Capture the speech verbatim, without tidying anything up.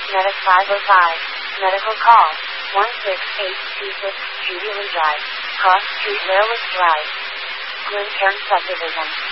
Medic five oh five. Medical call. one six eight two six, Jubilee Drive. Cross Street Railway Drive. Glencairn Subdivision.